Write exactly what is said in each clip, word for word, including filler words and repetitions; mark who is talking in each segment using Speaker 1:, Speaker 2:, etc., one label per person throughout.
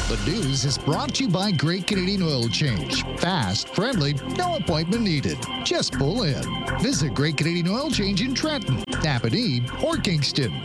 Speaker 1: The news is brought to you by Great Canadian Oil Change. Fast, friendly, no appointment needed. Just pull in. Visit Great Canadian Oil Change in Trenton, Napanee, or Kingston.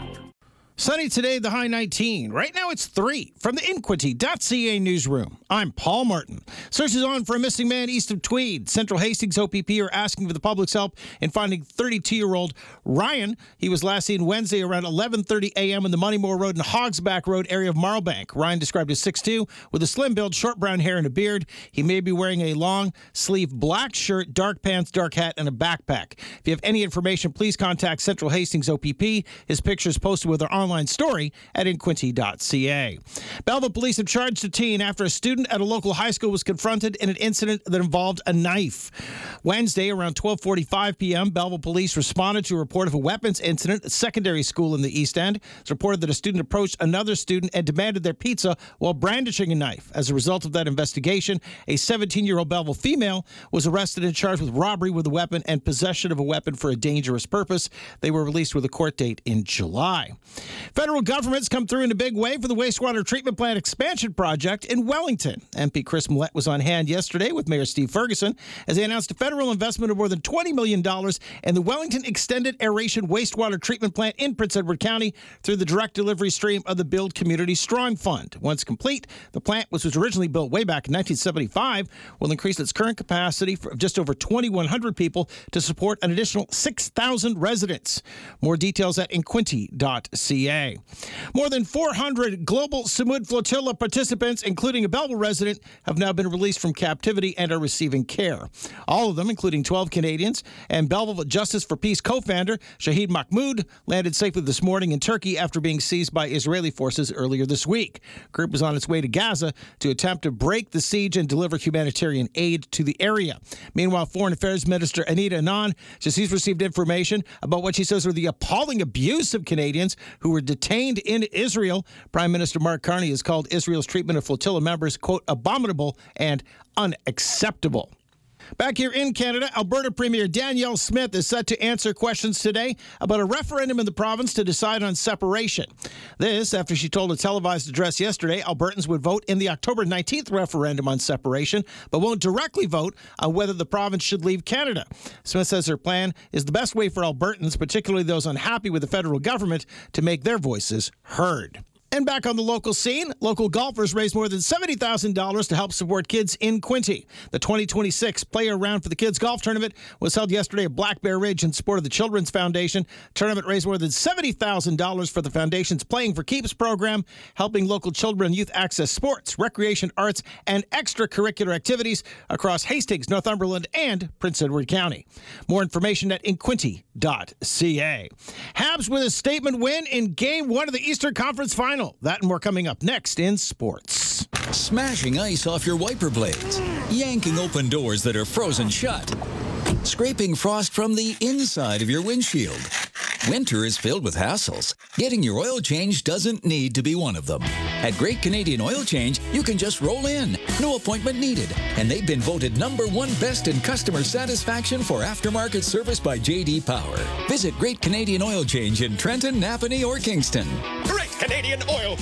Speaker 2: Sunny today, the high nineteen. Right now it's three. From the Inquity dot C A newsroom, I'm Paul Martin. Search is on for a missing man east of Tweed. Central Hastings O P P are asking for the public's help in finding thirty-two-year-old Ryan. He was last seen Wednesday around eleven thirty a.m. in the Moneymore Road and Hogsback Road area of Marlbank. Ryan described as six foot two with a slim build, short brown hair, and a beard. He may be wearing a long-sleeve black shirt, dark pants, dark hat, and a backpack. If you have any information, please contact Central Hastings O P P. His picture is posted with our online story at inquity dot C A. Belleville police have charged a teen after a student at a local high school was confronted in an incident that involved a knife. Wednesday, around twelve forty-five p.m., Belleville police responded to a report of a weapons incident at a secondary school in the East End. It's reported that a student approached another student and demanded their pizza while brandishing a knife. As a result of that investigation, a seventeen-year-old Belleville female was arrested and charged with robbery with a weapon and possession of a weapon for a dangerous purpose. They were released with a court date in July. Federal government's come through in a big way for the wastewater treatment plant expansion project in Wellington. M P Chris Millette was on hand yesterday with Mayor Steve Ferguson as they announced a federal investment of more than twenty million dollars in the Wellington Extended Aeration Wastewater Treatment Plant in Prince Edward County through the direct delivery stream of the Build Community Strong Fund. Once complete, the plant, which was originally built way back in nineteen seventy-five, will increase its current capacity for just over twenty-one hundred people to support an additional six thousand residents. More details at inquity dot C A. More than four hundred Global Samud Flotilla participants, including a Belleville resident, have now been released from captivity and are receiving care. All of them, including twelve Canadians, and Belleville Justice for Peace co-founder Shahid Mahmoud, landed safely this morning in Turkey after being seized by Israeli forces earlier this week. The group was on its way to Gaza to attempt to break the siege and deliver humanitarian aid to the area. Meanwhile, Foreign Affairs Minister Anita Anand says he's received information about what she says are the appalling abuse of Canadians who were detained in Israel. Prime Minister Mark Carney has called Israel's treatment of flotilla members, quote, abominable and unacceptable. Back here in Canada, Alberta Premier Danielle Smith is set to answer questions today about a referendum in the province to decide on separation. This after she told a televised address yesterday Albertans would vote in the October nineteenth referendum on separation, but won't directly vote on whether the province should leave Canada. Smith says her plan is the best way for Albertans, particularly those unhappy with the federal government, to make their voices heard. And back on the local scene, local golfers raised more than seventy thousand dollars to help support kids in Quinte. The twenty twenty-six Player Round for the Kids Golf Tournament was held yesterday at Black Bear Ridge in support of the Children's Foundation. The tournament raised more than seventy thousand dollars for the Foundation's Playing for Keeps program, helping local children and youth access sports, recreation, arts, and extracurricular activities across Hastings, Northumberland, and Prince Edward County. More information at inquity dot C A. Habs with a statement win in Game one of the Eastern Conference Final. That and more coming up next in sports.
Speaker 3: Smashing ice off your wiper blades. Yanking open doors that are frozen shut. Scraping frost from the inside of your windshield. Winter is filled with hassles. Getting your oil change doesn't need to be one of them. At Great Canadian Oil Change, you can just roll in. No appointment needed. And they've been voted number one best in customer satisfaction for aftermarket service by J D Power. Visit Great Canadian Oil Change in Trenton, Napanee, or Kingston.
Speaker 4: Great Canadian Oil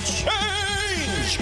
Speaker 4: Change!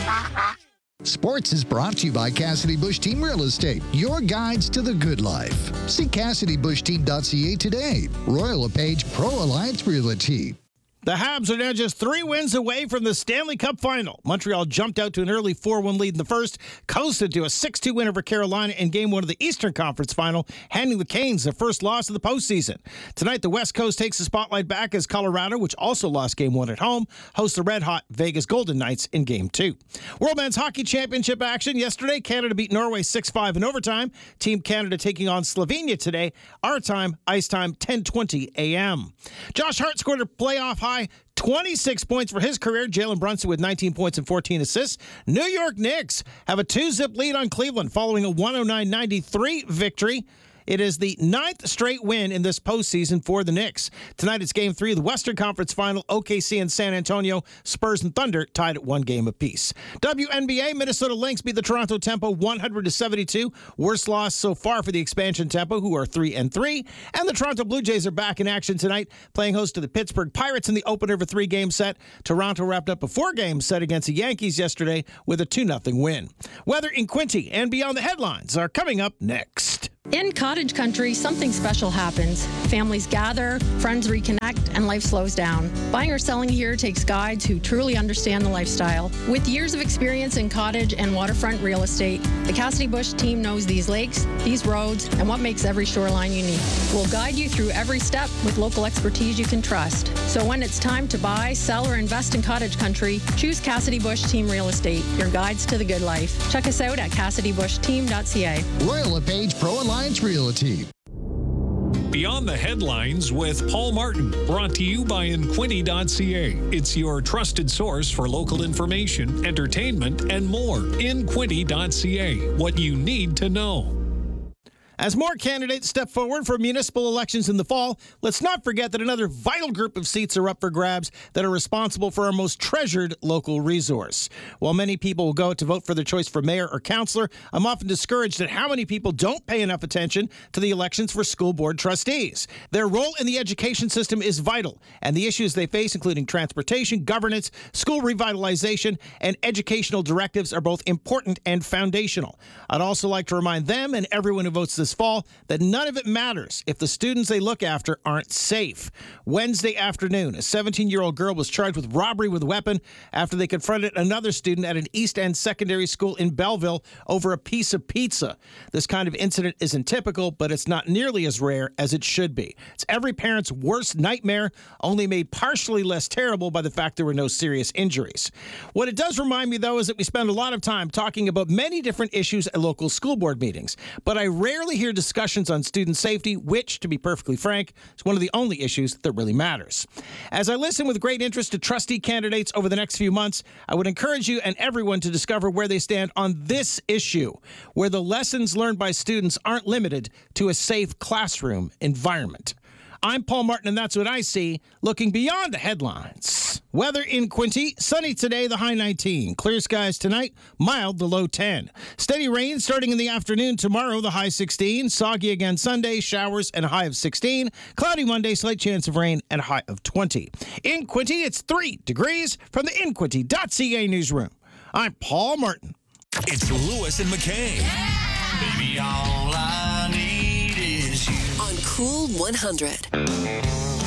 Speaker 1: Sports is brought to you by Cassidy Bush Team Real Estate, your guides to the good life. See Cassidy Bush Team dot C A today. Royal LePage Pro Alliance Realty.
Speaker 2: The Habs are now just three wins away from the Stanley Cup final. Montreal jumped out to an early four one lead in the first, coasted to a six two win over Carolina in Game one of the Eastern Conference final, handing the Canes their first loss of the postseason. Tonight, the West Coast takes the spotlight back as Colorado, which also lost Game one at home, hosts the red-hot Vegas Golden Knights in Game two. World Men's Hockey Championship action yesterday. Canada beat Norway six five in overtime. Team Canada taking on Slovenia today. Our time, ice time, ten twenty a.m. Josh Hart scored a playoff high twenty-six points for his career. Jalen Brunson with nineteen points and fourteen assists. New York Knicks have a two-zip lead on Cleveland following a one oh nine ninety-three victory It is the ninth straight win in this postseason for the Knicks. Tonight it's Game three of the Western Conference Final. O K C and San Antonio, Spurs and Thunder tied at one game apiece. W N B A, Minnesota Lynx beat the Toronto Tempo one hundred to seventy-two. Worst loss so far for the expansion Tempo, who are three and three. And the Toronto Blue Jays are back in action tonight, playing host to the Pittsburgh Pirates in the opener of a three-game set. Toronto wrapped up a four-game set against the Yankees yesterday with a two nothing win. Weather in Quinte and beyond the headlines are coming up next.
Speaker 5: In cottage country, something special happens. Families gather, friends reconnect, and life slows down. Buying or selling here takes guides who truly understand the lifestyle. With years of experience in cottage and waterfront real estate, the Cassidy Bush team knows these lakes, these roads, and what makes every shoreline unique. We'll guide you through every step with local expertise you can trust. So when it's time to buy, sell, or invest in cottage country, choose Cassidy Bush Team Real Estate, your guides to the good life. Check us out at cassidy bush team dot c a.
Speaker 1: Royal LePage Pro Alliance Realty.
Speaker 6: Beyond the Headlines with Paul Martin, brought to you by Inquinity dot c a. It's your trusted source for local information, entertainment, and more. Inquinity dot c a. What you need to know.
Speaker 2: As more candidates step forward for municipal elections in the fall, let's not forget that another vital group of seats are up for grabs that are responsible for our most treasured local resource. While many people will go out to vote for their choice for mayor or councillor, I'm often discouraged at how many people don't pay enough attention to the elections for school board trustees. Their role in the education system is vital, and the issues they face, including transportation, governance, school revitalization, and educational directives, are both important and foundational. I'd also like to remind them and everyone who votes this fall that none of it matters if the students they look after aren't safe. Wednesday afternoon, a seventeen-year-old girl was charged with robbery with a weapon after they confronted another student at an East End secondary school in Belleville over a piece of pizza. This kind of incident isn't typical, but it's not nearly as rare as it should be. It's every parent's worst nightmare, only made partially less terrible by the fact there were no serious injuries. What it does remind me, though, is that we spend a lot of time talking about many different issues at local school board meetings, but I rarely hear discussions on student safety, which, to be perfectly frank, is one of the only issues that really matters. As I listen with great interest to trustee candidates over the next few months, I would encourage you and everyone to discover where they stand on this issue, where the lessons learned by students aren't limited to a safe classroom environment. I'm Paul Martin, and that's what I see, looking beyond the headlines. Weather in Quinte, sunny today, the high nineteen. Clear skies tonight, mild, the low ten. Steady rain starting in the afternoon tomorrow, the high sixteen. Soggy again Sunday, showers and a high of sixteen. Cloudy Monday, slight chance of rain and a high of twenty. In Quinte, it's three degrees from the Inquinity dot c a newsroom. I'm Paul Martin.
Speaker 7: It's Lewis and McKay. Yeah! Baby, all I need is you.
Speaker 8: On Cool one hundred.